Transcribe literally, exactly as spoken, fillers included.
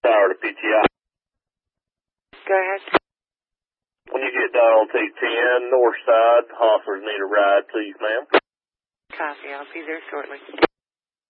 Power to P T I. Go ahead. When you get dial T ten, north side, Hostlers need a ride, please, ma'am. Copy. I'll be there shortly.